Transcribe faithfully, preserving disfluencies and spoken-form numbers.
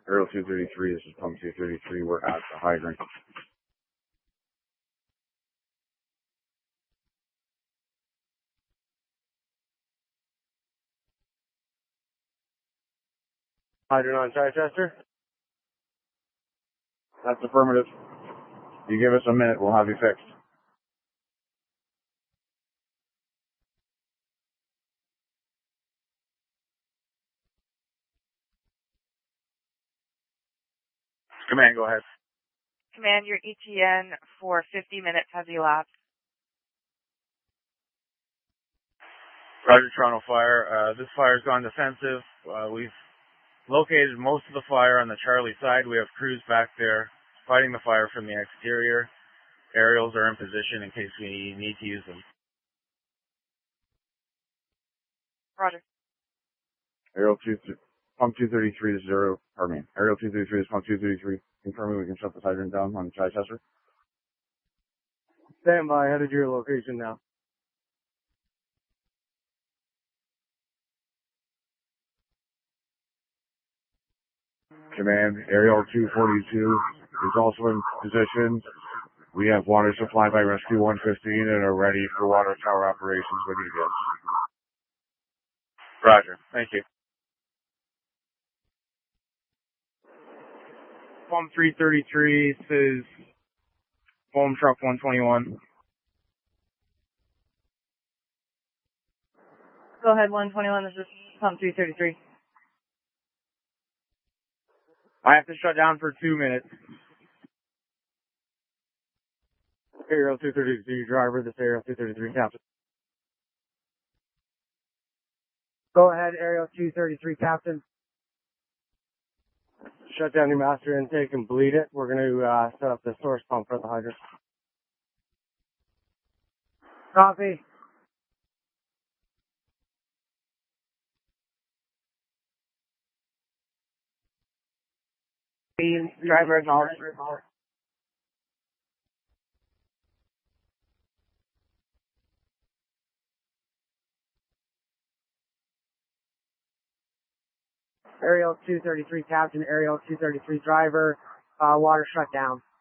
Aerial two thirty-three, this is pump two thirty-three, we're at the hydrant. Hydrant on Chichester? That's affirmative. You give us a minute, we'll have you fixed. Command, go ahead. Command, your E T N for fifty minutes has elapsed. Roger, Toronto Fire. Uh, this fire's gone defensive. Uh, we've located most of the fire on the Charlie side. We have crews back there fighting the fire from the exterior. Aerials are in position in case we need to use them. Roger. Aerial two, pump two thirty-three is zero, pardon me. Aerial two thirty-three is pump two thirty-three. Confirming we can shut the hydrant down on Chichester. Stand by, headed to your location now. Command, Aerial two forty-two is also in position. We have water supplied by Rescue one fifteen and are ready for water tower operations when needed. Roger, thank you. Pump three thirty-three, this is foam truck one twenty-one. Go ahead, one twenty-one, this is pump three thirty-three. I have to shut down for two minutes. Aerial two thirty-three driver, this Aerial two thirty-three captain. Go ahead, Aerial two thirty-three captain. Shut down your master intake and bleed it. We're going to uh, set up the source pump for the hydrant. Copy. Driver acknowledged. Aerial two thirty-three captain, Aerial two thirty-three driver, uh, water shut down.